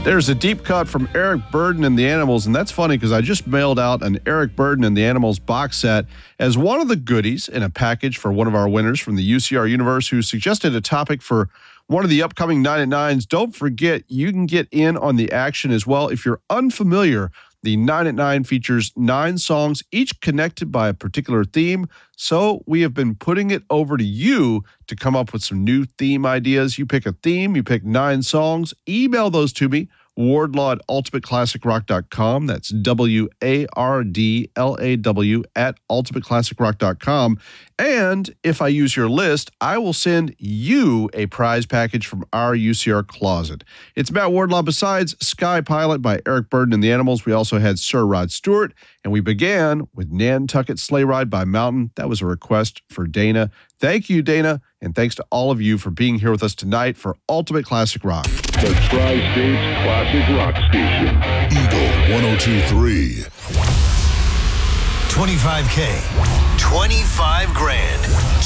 There's a deep cut from Eric Burdon and the Animals, and that's funny because I just mailed out an Eric Burdon and the Animals box set as one of the goodies in a package for one of our winners from the UCR universe who suggested a topic for one of the upcoming 9 at 9s. Don't forget, you can get in on the action as well. If you're unfamiliar, the 9 at 9 features 9 songs, each connected by a particular theme. So we have been putting it over to you to come up with some new theme ideas. You pick a theme, you pick 9 songs, email those to me, Wardlaw at ultimateclassicrock.com. That's WARDLAW at ultimateclassicrock.com. And if I use your list, I will send you a prize package from our UCR closet. It's Matt Wardlaw. Besides Sky Pilot by Eric Burdon and the Animals, we also had Sir Rod Stewart, and we began with Nantucket Sleigh Ride by Mountain. That was a request for Dana. Thank you, Dana, and thanks to all of you for being here with us tonight for Ultimate Classic Rock. The Tri-States Classic Rock Station. Eagle 102.3. 25K, 25 grand,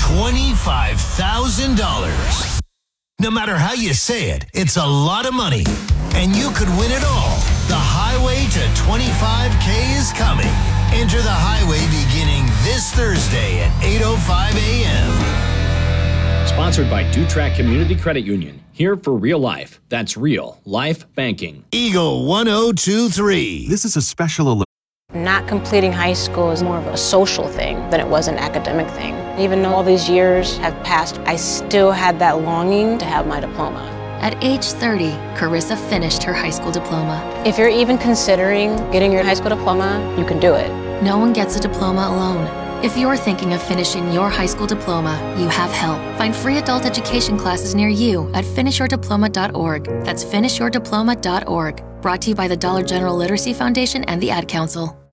$25,000. No matter how you say it, it's a lot of money, and you could win it all. The highway to 25K is coming. Enter the highway beginning this Thursday at 8:05 a.m. Sponsored by DuTrack Community Credit Union. Here for real life. That's real life banking. Eagle 102.3. This is a special Not completing high school is more of a social thing than it was an academic thing. Even though all these years have passed, I still had that longing to have my diploma. At age 30, Carissa finished her high school diploma. If you're even considering getting your high school diploma, you can do it. No one gets a diploma alone. If you're thinking of finishing your high school diploma, you have help. Find free adult education classes near you at finishyourdiploma.org. That's finishyourdiploma.org. Brought to you by the Dollar General Literacy Foundation and the Ad Council.